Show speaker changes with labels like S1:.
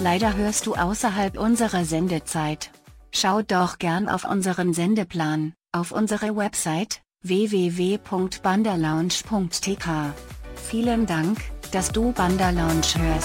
S1: leider hörst du außerhalb unserer Sendezeit. Schau doch gern auf unseren Sendeplan, auf unsere Website, www.bandalounge.tk. Vielen Dank, dass du Banda Lounge hörst.